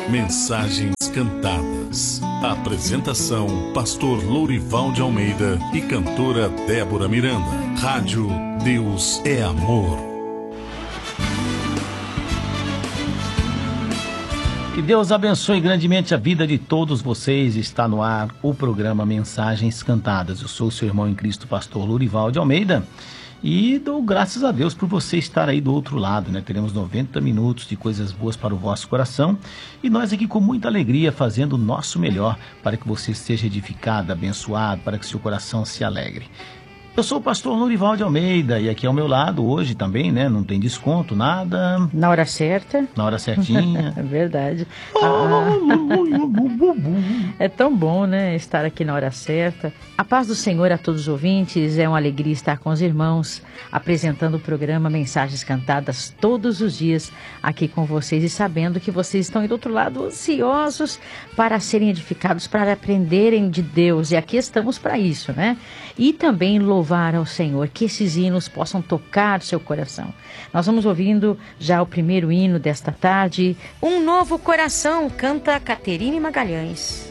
Mensagens cantadas. Apresentação: Pastor Lourival de Almeida e cantora Débora Miranda. Rádio Deus é Amor. Que Deus abençoe grandemente a vida de todos vocês. Está no ar o programa Mensagens Cantadas. Eu sou o seu irmão em Cristo, Pastor Lourival de Almeida. E dou graças a Deus por você estar aí do outro lado, né? Teremos 90 minutos de coisas boas para o vosso coração. E nós aqui com muita alegria fazendo o nosso melhor para que você seja edificado, abençoado, para que seu coração se alegre. Eu sou o pastor Lourival de Almeida e aqui ao meu lado hoje também, né? Não tem desconto, nada. Na hora certa. Na hora certinha. É verdade. É tão bom, né? Estar aqui na hora certa. A paz do Senhor a todos os ouvintes. É uma alegria estar com os irmãos, apresentando o programa Mensagens Cantadas todos os dias aqui com vocês e sabendo que vocês estão aí do outro lado ansiosos para serem edificados, para aprenderem de Deus. E aqui estamos para isso, né? E também louvar ao Senhor, que esses hinos possam tocar seu coração. Nós vamos ouvindo já o primeiro hino desta tarde. Um Novo Coração, canta Caterine Magalhães.